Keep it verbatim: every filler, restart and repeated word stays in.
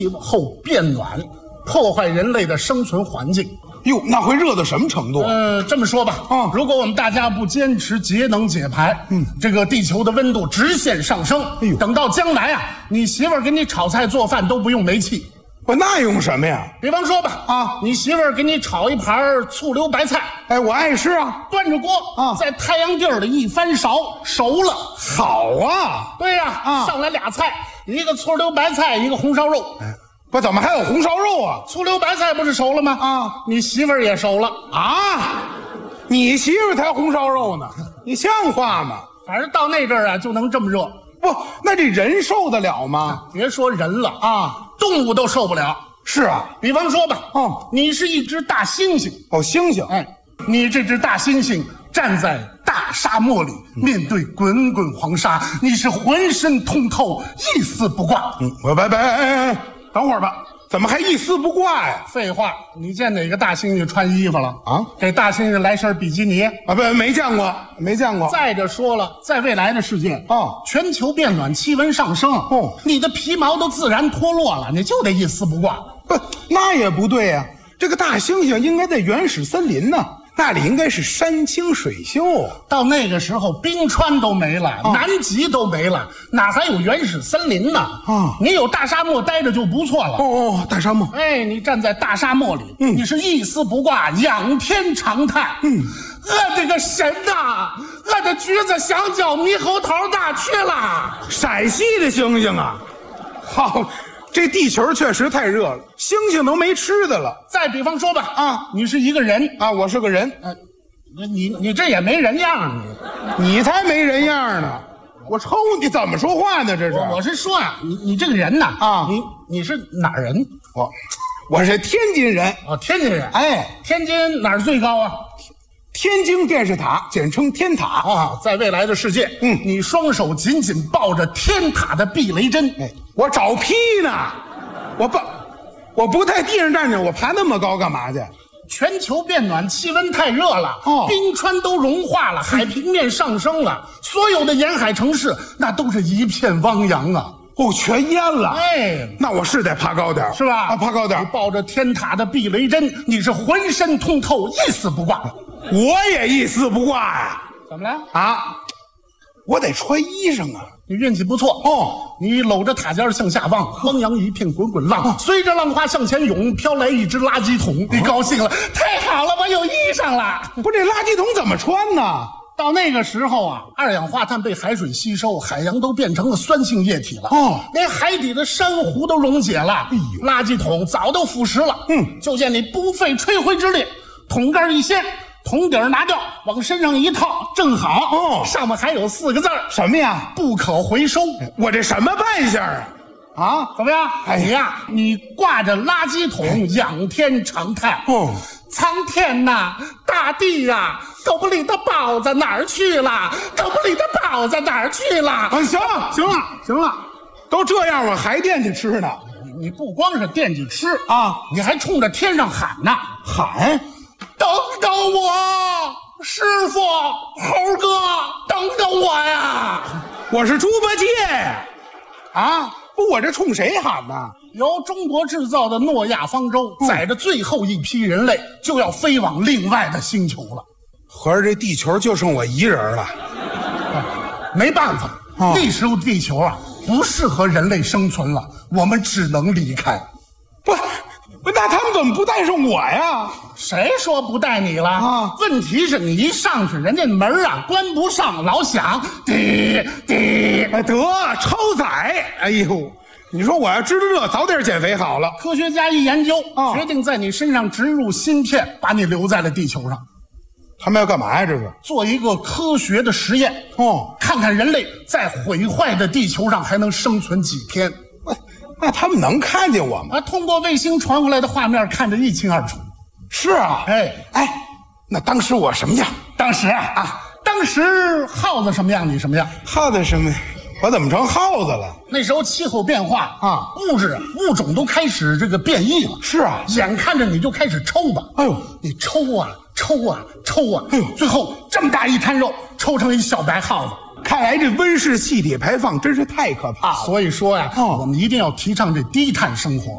气候变暖，破坏人类的生存环境。 哟，那会热到什么程度？ 呃，这么说吧，啊，如果我们大家不坚持节能减排，嗯，这个地球的温度直线上升。哎呦，等到将来啊，你媳妇儿给你炒菜做饭都不用煤气。 不，那用什么呀？ 比方说吧，啊，你媳妇儿给你炒一盘醋溜白菜， 哎，我爱吃啊， 端着锅啊，在太阳地儿里一翻勺，熟了。 好啊， 对呀，啊，上来俩菜，一个醋溜白菜，一个红烧肉。 哎，不，怎么还有红烧肉啊？ 醋溜白菜不是熟了吗？啊，你媳妇儿也熟了啊，你媳妇儿才红烧肉呢，你像话吗？ 反正到那阵儿啊，就能这么热。 不，那这人受得了吗？ 别说人了啊，动物都受不了。 是啊， 比方说吧， 哦， 你是一只大猩猩。 哦，猩猩， 哎，你这只大猩猩站在大沙漠里，嗯，面对滚滚黄沙，你是浑身通透，一丝不挂。 嗯，我拜拜，哎哎，等会儿吧。怎么还一丝不挂呀？ 废话，你见哪个大猩猩穿衣服了啊？给大猩猩来身比基尼啊？不，没见过，没见过。 再者说了，在未来的世界哦， 全球变暖，气温上升哦，你的皮毛都自然脱落了，你就得一丝不挂。 不，那也不对呀，啊。这个大猩猩应该在原始森林呢，那里应该是山清水秀。 到那个时候，冰川都没了，啊，南极都没了，哪还有原始森林呢？啊，你有大沙漠待着就不错了。 哦哦，大沙漠。 哎，你站在大沙漠里，嗯，你是一丝不挂，仰天长叹。嗯，我的个神呐，我的橘子、香蕉、猕猴桃哪去了？ 陕西的猩猩啊，好。这地球确实太热了，猩猩都没吃的了。 再比方说吧，啊，你是一个人啊，我是个人， 呃，你你这也没人样， 你你才没人样呢！我抽你怎么说话呢？这是， 我, 我是说呀，你你这个人呐，啊，你你是哪儿人？ 我我是天津人。 哦，天津人。 哎， 天津哪儿最高啊？ 天津电视塔，简称天塔啊，在未来的世界，嗯，你双手紧紧抱着天塔的避雷针， 哎，我找屁呢，我不，我不在地上站着，我爬那么高干嘛去？ 全球变暖，气温太热了，哦，冰川都融化了，海平面上升了，所有的沿海城市那都是一片汪洋啊。 哦，全淹了！ 哎， 那我是得爬高点， 是吧？ 啊，爬高点。 你抱着天塔的避雷针，你是浑身通透，一丝不挂。 我也一丝不挂呀！ 怎么了？ 啊，我得穿衣裳啊！ 你运气不错哦，你搂着塔尖向下望，汪洋一片滚滚浪，随着浪花向前涌，飘来一只垃圾桶。你高兴了，太好了，我有衣裳了。 不，这垃圾桶怎么穿呢？ 到那个时候啊，二氧化碳被海水吸收，海洋都变成了酸性液体了。哦，连海底的珊瑚都溶解了。哎呦，垃圾桶早都腐蚀了。嗯，就见你不费吹灰之力，桶盖一掀，桶底儿拿掉，往身上一套，正好。哦，上面还有四个字儿， 什么呀？ 不可回收。 我这什么扮相啊？ 啊，怎么样？哎呀，你挂着垃圾桶，仰天长叹。哦，苍天呐，大地呀，狗不理的包子哪儿去了？狗不理的包子哪儿去了？ 啊，行了，行了，行了，都这样我还惦记吃呢。 你你不光是惦记吃啊，你还冲着天上喊呢， 喊， 等等我，师傅，猴哥，等等我呀！ 我是猪八戒呀！啊，不，我这冲谁喊呢？ 由中国制造的诺亚方舟载着最后一批人类，就要飞往另外的星球了。 合着这地球就剩我一人了， 没办法，哦，那时候地球啊不适合人类生存了，我们只能离开。 不，不，那他们怎么不带上我呀？ 谁说不带你了啊？问题是你一上去，人家门啊关不上，老响滴滴。 哎，得超载！哎呦，你说我要知道这，早点减肥好了。 科学家一研究，啊，决定在你身上植入芯片，把你留在了地球上。 他们要干嘛呀？这是做一个科学的实验哦，看看人类在毁坏的地球上还能生存几天。 那他们能看见我吗？ 啊，通过卫星传回来的画面看得一清二楚。 是啊， 哎哎，那当时我什么样？ 当时啊啊，当时耗子什么样，你什么样？ 耗子什么？我怎么成耗子了？ 那时候气候变化啊，物质物种都开始这个变异了。 是啊， 眼看着你就开始抽吧。哎呦，你抽啊抽啊抽啊，哎呦，最后这么大一滩肉，抽成一小白耗子。 看来这温室气体排放真是太可怕了。 所以说呀，哦，我们一定要提倡这低碳生活。